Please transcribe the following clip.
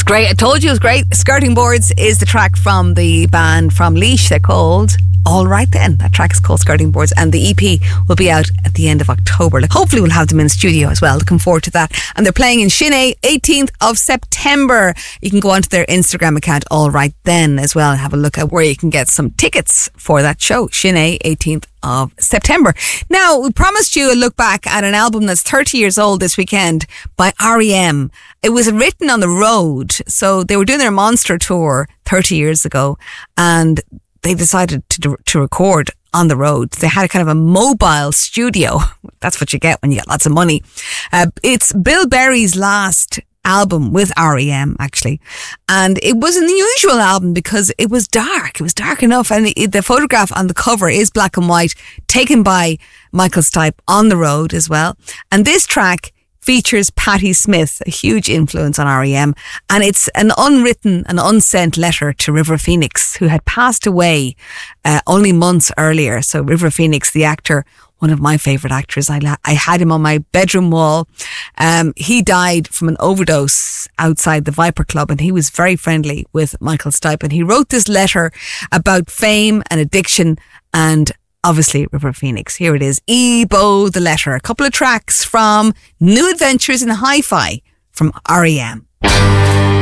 It's great. I told you it was great. Skirting Boards is the track from the band from Laois. They're called All Right Then. That track is called Skirting Boards, and the EP will be out at the end of October. Hopefully we'll have them in the studio as well. Looking forward to that. And they're playing in Shinay 18th of September. You can go onto their Instagram account All Right Then as well and have a look at where you can get some tickets for that show. Shinay 18th of September. Now, we promised you a look back at an album that's 30 years old this weekend by R.E.M. It was written on the road. So they were doing their Monster tour 30 years ago, and they decided to record on the road. They had a kind of a mobile studio. That's what you get when you get lots of money. It's Bill Berry's last album with R.E.M. actually, and it was an unusual album because it was dark. It was dark enough, and the photograph on the cover is black and white, taken by Michael Stipe on the road as well. And this track features Patti Smith, a huge influence on R.E.M., and it's an unwritten and unsent letter to River Phoenix, who had passed away only months earlier. So River Phoenix, the actor, one of my favourite actors. I had him on my bedroom wall. He died from an overdose outside the Viper Club, and he was very friendly with Michael Stipe. And he wrote this letter about fame and addiction and obviously River Phoenix. Here it is. Ebo the Letter. A couple of tracks from New Adventures in Hi-Fi from R.E.M.